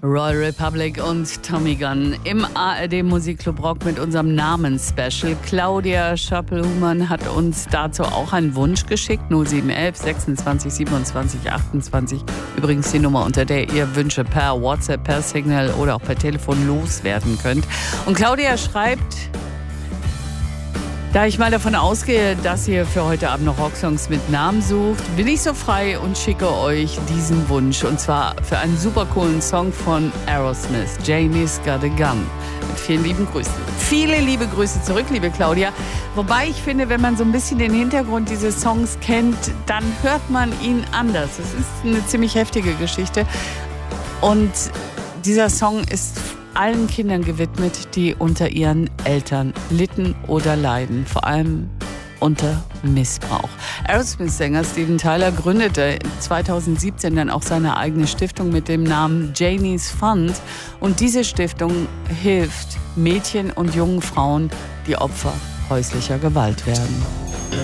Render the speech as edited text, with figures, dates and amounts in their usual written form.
Royal Republic und Tommy Gunn im ARD Musikclub Rock mit unserem Namensspecial. Claudia Schöppel-Humann hat uns dazu auch einen Wunsch geschickt. 0711 26 27 28. Übrigens die Nummer, unter der ihr Wünsche per WhatsApp, per Signal oder auch per Telefon loswerden könnt. Und Claudia schreibt: Da ich mal davon ausgehe, dass ihr für heute Abend noch Rocksongs mit Namen sucht, bin ich so frei und schicke euch diesen Wunsch. Und zwar für einen super coolen Song von Aerosmith, Janie's Got a Gun. Mit vielen lieben Grüßen. Viele liebe Grüße zurück, liebe Claudia. Wobei ich finde, wenn man so ein bisschen den Hintergrund dieses Songs kennt, dann hört man ihn anders. Es ist eine ziemlich heftige Geschichte. Und dieser Song ist allen Kindern gewidmet, die unter ihren Eltern litten oder leiden, vor allem unter Missbrauch. Aerosmith-Sänger Steven Tyler gründete 2017 dann auch seine eigene Stiftung mit dem Namen Janie's Fund, und diese Stiftung hilft Mädchen und jungen Frauen, die Opfer häuslicher Gewalt werden.